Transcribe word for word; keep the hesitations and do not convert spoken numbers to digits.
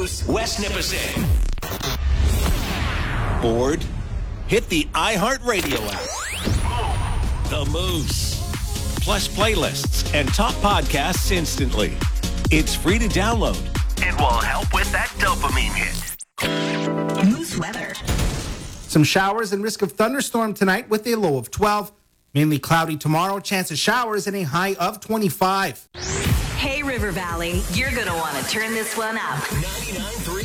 Moose, West Nipissing. Bored? Hit the iHeartRadio app. The Moose. Plus playlists and top podcasts instantly. It's free to download. It will help with that dopamine hit. Moose weather. Some showers and risk of thunderstorm tonight with a low of twelve. Mainly cloudy tomorrow, chance of showers and a high of twenty-five. Hey, River Valley, you're going to want to turn this one up. ninety-nine point three